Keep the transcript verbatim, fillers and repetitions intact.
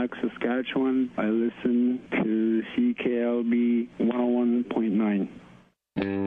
Frontenac, Saskatchewan. I listen to C K L B one oh one point nine.